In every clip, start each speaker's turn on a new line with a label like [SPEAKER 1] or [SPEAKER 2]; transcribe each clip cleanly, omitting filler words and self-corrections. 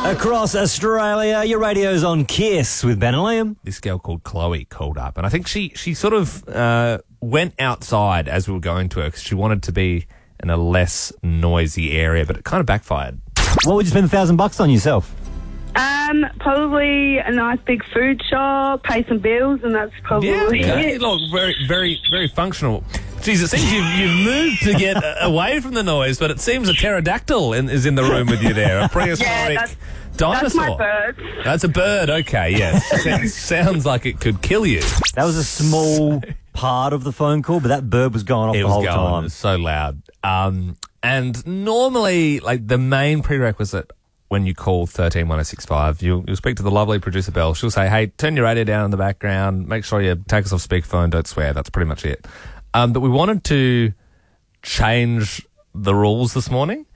[SPEAKER 1] Across Australia, your radio's on Kiss with Ben and Liam.
[SPEAKER 2] This girl called Chloe called up, and I think she sort of went outside as we were going to her because she wanted to be in a less noisy area, but it kind of backfired.
[SPEAKER 1] What would you spend $1,000 on yourself?
[SPEAKER 3] Probably a nice big food shop, pay some bills, and that's probably it.
[SPEAKER 2] Look, very, very, very functional. Jeez, it seems you've moved to get away from the noise, but it seems a pterodactyl is in the room with you there, a prehistoric dinosaur.
[SPEAKER 3] That's my bird.
[SPEAKER 2] That's a bird, okay, yes. Sounds like it could kill you.
[SPEAKER 1] That was a small part of the phone call, but that bird was going off the whole time.
[SPEAKER 2] It was so loud. And normally, like, the main prerequisite when you call 131065, you'll speak to the lovely producer Belle. She'll say, hey, turn your radio down in the background, make sure you take us off speakerphone, don't swear. That's pretty much it. But we wanted to change the rules this morning.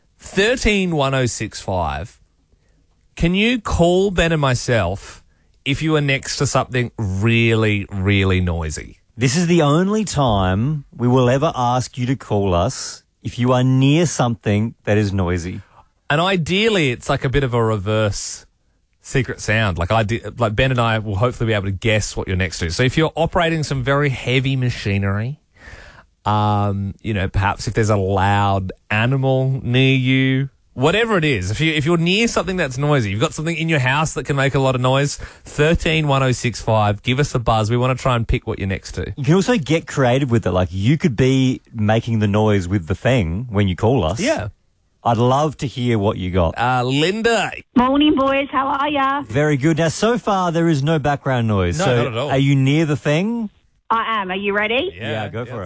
[SPEAKER 2] 131065, can you call Ben and myself if you are next to something really, really noisy?
[SPEAKER 1] This is the only time we will ever ask you to call us if you are near something that is noisy.
[SPEAKER 2] And ideally, it's like a bit of a reverse secret sound. Like Ben and I will hopefully be able to guess what you're next to. So if you're operating some very heavy machinery, perhaps if there's a loud animal near you, whatever it is, if you're near something that's noisy, you've got something in your house that can make a lot of noise, 131065, give us a buzz. We want to try and pick what you're next to.
[SPEAKER 1] You can also get creative with it. Like, you could be making the noise with the thing when you call us.
[SPEAKER 2] Yeah.
[SPEAKER 1] I'd love to hear what you got.
[SPEAKER 2] Linda.
[SPEAKER 3] Morning, boys. How are ya?
[SPEAKER 1] Very good. Now, so far, there is no background noise.
[SPEAKER 2] No,
[SPEAKER 1] so
[SPEAKER 2] not at all.
[SPEAKER 1] Are you near the thing?
[SPEAKER 3] I am. Are you ready?
[SPEAKER 1] Yeah, go for it.